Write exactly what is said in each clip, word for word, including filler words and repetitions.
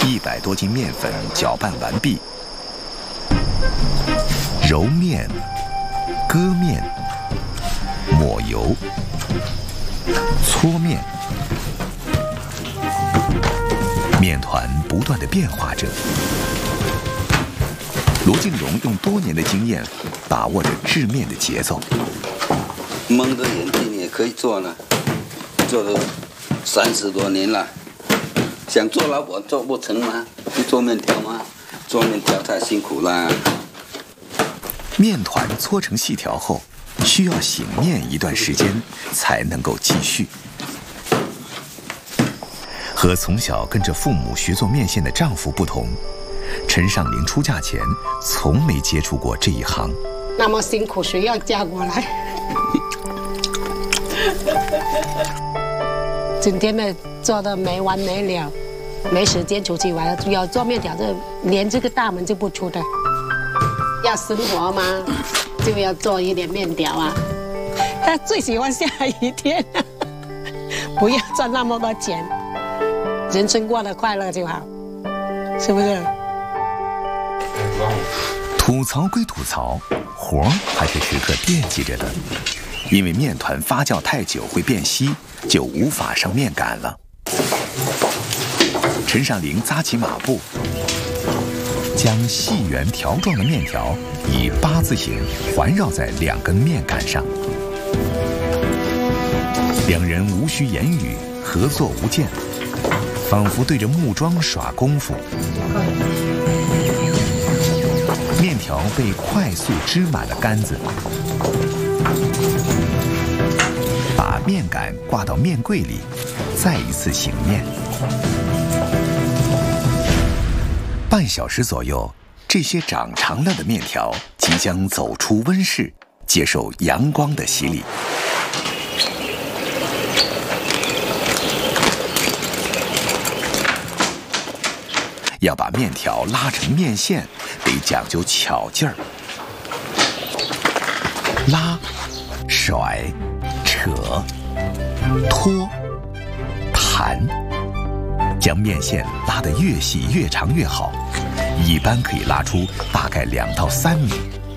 一百多斤面粉搅拌完毕，揉面、割面、抹油、搓面，面团不断地变化着。罗敬荣用多年的经验，把握着制面的节奏。 蒙着眼睛也可以做呢，做了三十多年了。想做老板做不成吗？去做面条吗？做面条太辛苦啦。 面团搓成细条后，需要醒面一段时间才能够继续。和从小跟着父母学做面线的丈夫不同，陈尚玲出嫁前从没接触过这一行。 那么辛苦，谁要嫁过来？整天的做的没完没了，没时间出去玩。要做面条，这连这个大门就不出的。要生活嘛，就要做一点面条啊。他最喜欢下雨天，不要赚那么多钱，人生过得快乐就好，是不是？ 吐槽归吐槽，活儿还是时刻惦记着的。因为面团发酵太久会变稀，就无法上面杆了。陈尚玲扎起马步，将细圆条状的面条以八字形环绕在两根面杆上。两人无需言语，合作无间，仿佛对着木桩耍功夫。面条被快速支满了杆子，把面杆挂到面柜里，再一次醒面。半小时左右，这些长长了的面条即将走出温室，接受阳光的洗礼。要把面条拉成面线，得讲究巧劲儿。拉、甩、扯、拖、弹，将面线拉得越细越长越好，一般可以拉出大概两到三米。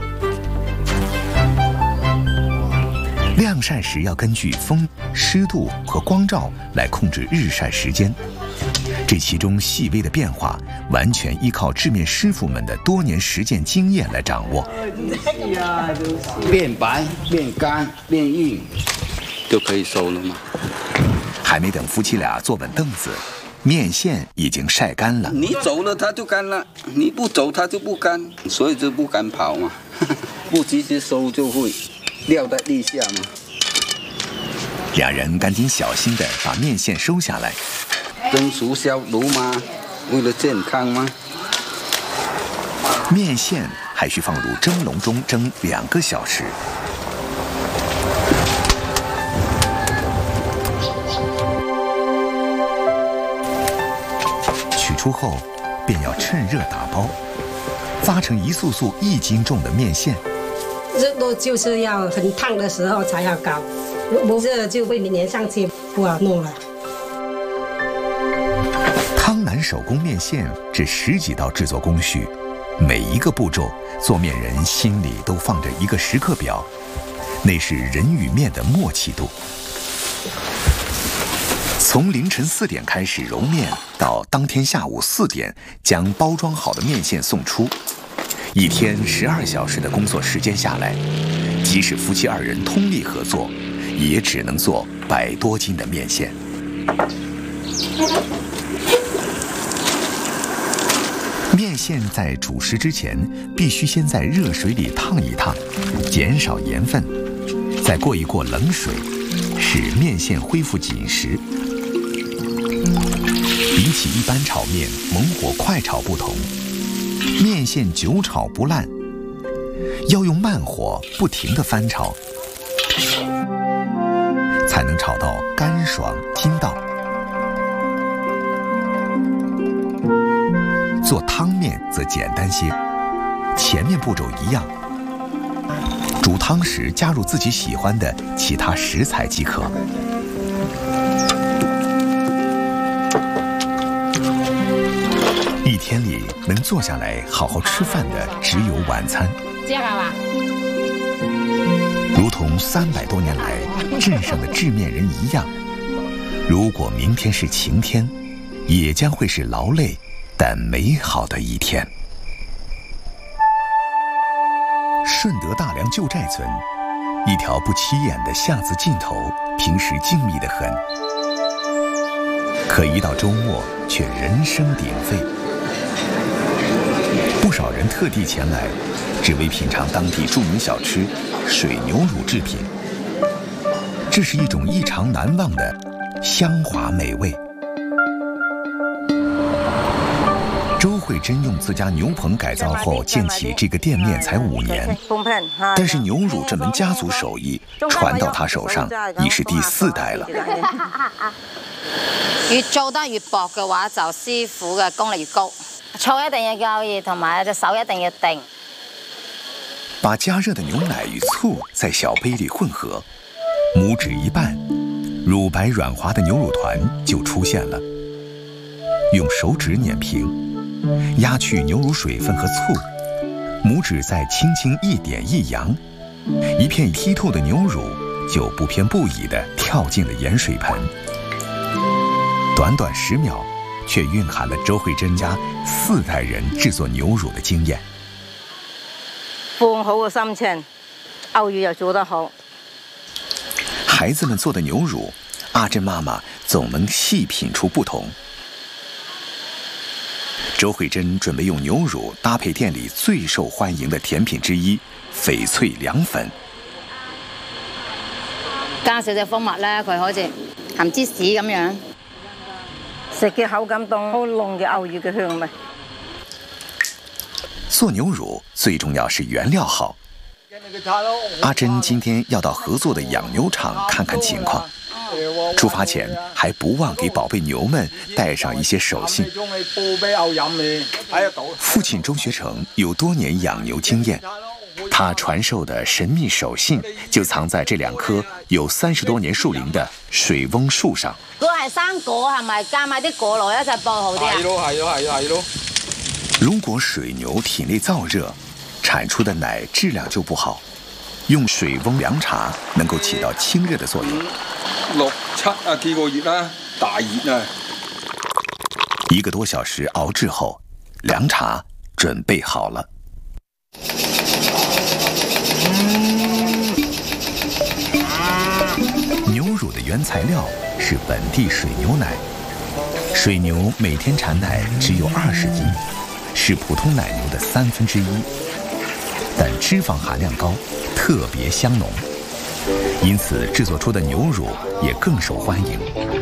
晾晒时要根据风、湿度和光照来控制日晒时间。这其中细微的变化，完全依靠制面师傅们的多年实践经验来掌握。 变白、变干、变硬，就可以收了吗？ 还没等夫妻俩坐稳凳子，面线已经晒干了。 你走了它就干了，你不走它就不干，所以就不敢跑嘛。不及时收就会撂在地下嘛。 两人赶紧小心地把面线收下来。 蒸熟消毒吗？为了健康吗？ 面线还需放入蒸笼中蒸两个小时。取出后，便要趁热打包，扎成一束束一斤重的面线。 热度就是要很烫的时候才要搞，不热就会粘上去，不好弄了。 汤南手工面线这十几道制作工序，每一个步骤，做面人心里都放着一个时刻表，那是人与面的默契度。从凌晨四点开始揉面，到当天下午四点将包装好的面线送出，一天十二小时的工作时间下来，即使夫妻二人通力合作，也只能做百多斤的面线。面线在煮食之前，必须先在热水里烫一烫，减少盐分，再过一过冷水，使面线恢复紧实。比起一般炒面猛火快炒不同，面线久炒不烂，要用慢火不停地翻炒，才能炒到干爽筋道。做汤面则简单些，前面步骤一样，煮汤时加入自己喜欢的其他食材即可。 一天里能坐下来好好吃饭的只有晚餐。 这样啊， 如同三百多年来镇上的制面人一样，如果明天是晴天，也将会是劳累但美好的一天。顺德大梁旧寨村，一条不起眼的巷子尽头，平时静谧得很，可一到周末却人声鼎沸。不少人特地前来，只为品尝当地著名小吃水牛乳制品。这是一种异常难忘的香滑美味。周慧珍用自家牛棚改造后建起这个店面才五年，但是牛乳这门家族手艺传到她手上已是第四代了。 越做得越薄嘅話，就師傅嘅功力越高。醋一定要夠熱，同埋隻手一定要定。 把加熱的牛奶與醋在小杯裡混合，拇指一拌，乳白軟滑的牛乳團就出現了。用手指碾平，壓去牛乳水分和醋，拇指再輕輕一點一揚，一片剔透的牛乳就不偏不倚地跳進了鹽水盆。短短十秒，卻蘊含了周慧珍家四代人製作牛乳的經驗。 放好個心情，牛乳又做得好。 孩子們做的牛乳，阿珍媽媽總能細品出不同。周慧珍準備用牛乳搭配店裡最受歡迎的甜品之一翡翠涼粉。 加少隻蜂蜜咧，佢好似含芝士咁樣。食嘅口感凍，好濃嘅牛乳嘅香味。 做牛乳最重要是原料好。阿珍今天要到合作的养牛場看看情況，出發前還不忘給寶貝牛們帶上一些手信。父親周學成有多年養牛經驗，他傳授的神秘手信就藏在這兩棵有三十多年樹齡的水翁樹上。 如果係生果，係咪加埋啲果落一齊煲好啲啊？係咯，係咯，係咯，係咯。 如果水牛體內燥熱，產出的奶質量就不好。用水翁涼茶能夠起到清熱的作用。 六七啊幾個月啦，大熱啊！ 一個多小時熬製後，涼茶準備好了。牛乳的原材料是本地水牛奶，水牛每天產奶只有二十斤，是普通奶牛的三分之一，但脂肪含量高，特別香濃，因此製作出的牛乳也更受歡迎。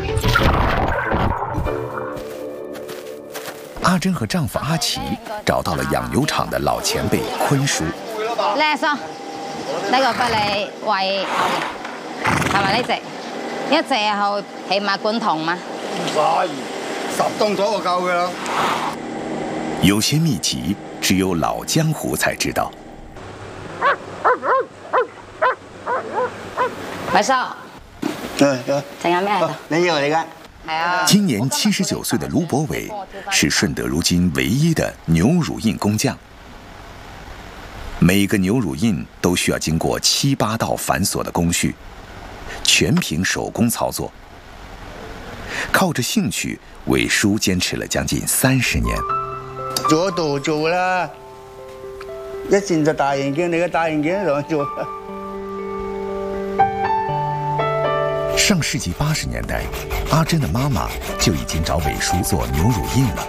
阿珍和丈夫阿奇找到了養牛場的老前輩坤叔。 叻叔，呢個俾你餵牛，係咪呢隻？一隻係起碼半桶嘛？ 唔使，十噸左右夠㗎啦。 有些秘籍只有老江湖才知道。 偉叔， 對對， 仲有咩喺度？ 你要嚟㗎？ 係啊。 今年七十九歲的盧博偉是順德如今唯一的牛乳印工匠。每個牛乳印都需要經過七八道繁瑣的工序，全憑手工操作。靠着興趣，偉叔堅持了將近三十年。 做度做啦，一線就大型鏡，你個大型鏡都做。 上世紀八十年代，阿珍的媽媽就已經找偉叔做牛乳印了。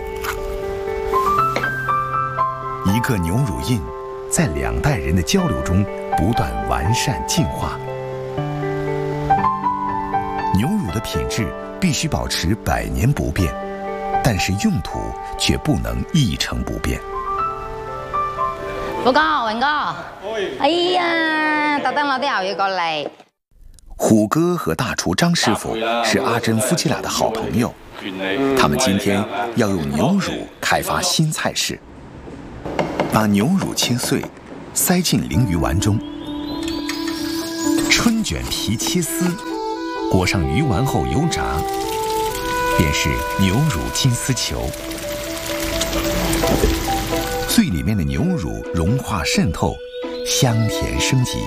一個牛乳印，在兩代人的交流中不斷完善進化。牛乳的品質必須保持百年不變，但是用途卻不能一成不變。 虎哥，榮哥，哎呀，特登攞啲牛乳過嚟。 虎哥和大廚張師傅是阿珍夫妻倆的好朋友，他們今天要用牛乳開發新菜式。把牛乳切碎，塞進鯪魚丸中，春捲皮切絲，裹上魚丸後油炸，便是牛乳金絲球。 最里面的牛乳融化渗透，香甜升级。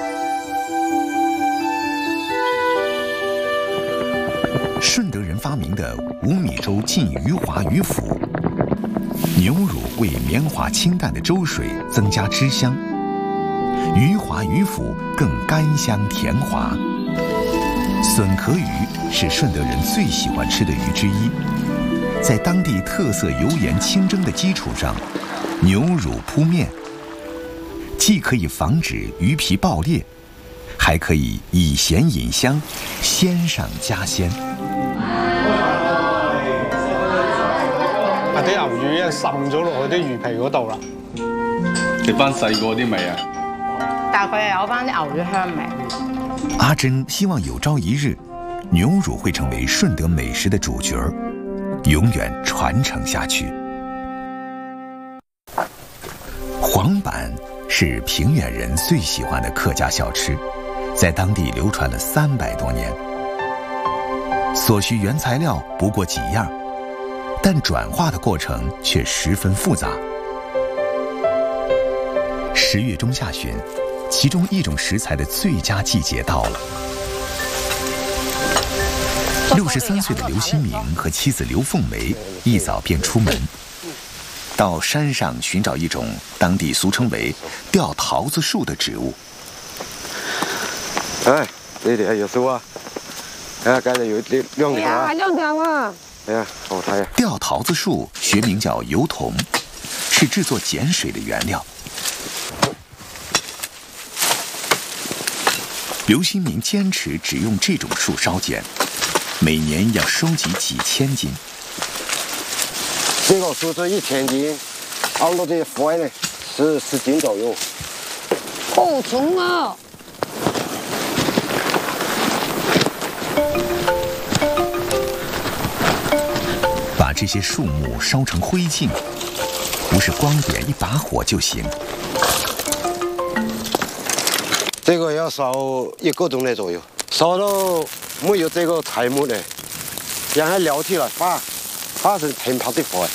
顺德人发明的五米粥浸余滑鱼腐，牛乳为绵滑清淡的粥水增加汁香，余滑鱼腐更甘香甜滑。笋壳鱼是顺德人最喜欢吃的鱼之一，在当地特色油盐清蒸的基础上，牛乳铺面，既可以防止鱼皮爆裂，还可以以咸引香，鲜上加鲜。 啊！啲牛魚啊滲咗落去啲魚皮嗰度啦， 食翻細個啲味啊！ 但係佢又有翻啲牛魚香味。 阿珍希望有朝一日，牛乳会成为顺德美食的主角，永远传承下去。黄粄是平远人最喜欢的客家小吃，在当地流传了三百多年。所需原材料不过几样，但转化的过程却十分复杂。十月中下旬，其中一种食材的最佳季节到了。六十三岁的刘新明和妻子刘凤梅一早便出门，到山上寻找一种当地俗称为吊桃子树的植物。 哎，你哋係有數啊？哎呀，今日有兩條啊！ 兩條啊！ 哎呀，好睇啊！ 吊桃子树学名叫油桐，是制作碱水的原料。刘新明坚持只用这种树烧碱，每年要收集几千斤。 这个树是一千斤，熬到这坏呢是十斤左右。 好重啊！ 把这些树木烧成灰烬，不是光点一把火就行。 这个要烧一个钟头左右，烧到没有这个柴木呢，让它燎起来化，化成喷泡的火。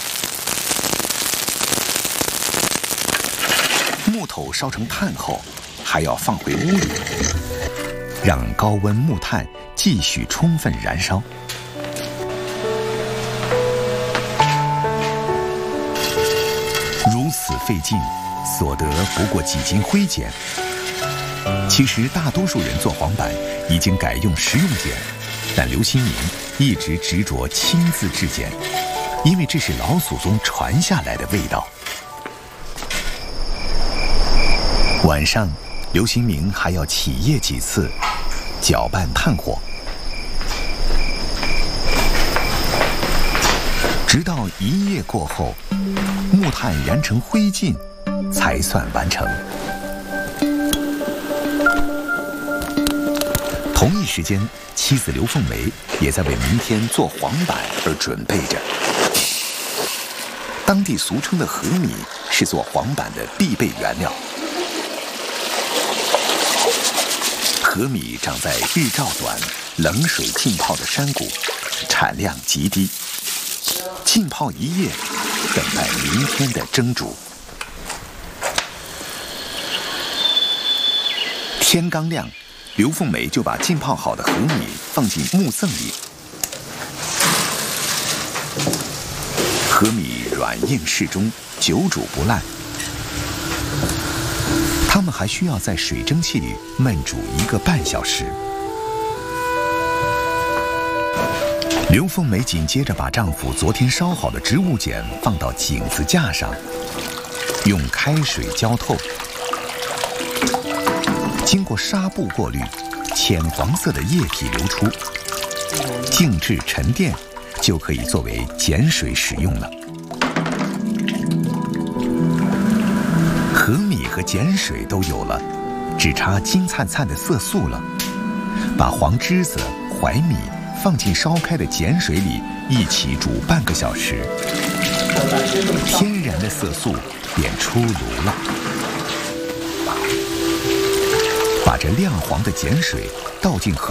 木头烧成炭后，还要放回屋里，让高温木炭继续充分燃烧。如此费劲，所得不过几斤灰碱。其实大多数人做黄粄已经改用食用碱，但刘新明一直执着亲自制碱，因为这是老祖宗传下来的味道。晚上，刘新明还要起夜几次，搅拌炭火，直到一夜过后，木炭燃成灰烬，才算完成。同一时间，妻子刘凤梅也在为明天做黄粄而准备着。当地俗称的禾米是做黄粄的必备原料。禾米长在日照短、冷水浸泡的山谷，产量极低。浸泡一夜，等待明天的蒸煮。天刚亮，刘凤梅就把浸泡好的禾米放进木甑里。禾米软硬适中，久煮不烂。它们还需要在水蒸气里焖煮一个半小时。刘凤梅紧接着把丈夫昨天烧好的植物碱放到井子架上，用开水浇透，经过纱布过滤，浅黄色的液体流出，静置沉淀，就可以作为碱水使用了。禾米和碱水都有了，只差金灿灿的色素了。把黄栀子、槐米放进烧开的碱水里，一起煮半个小时，天然的色素便出炉了。把这亮黄的碱水倒进禾